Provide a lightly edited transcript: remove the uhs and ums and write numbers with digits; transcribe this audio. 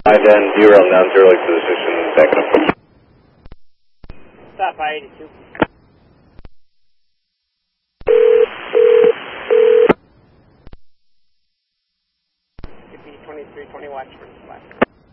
then 0 down 0 like position, backing up. Stop by 82. Could be 2320 watch for the flash.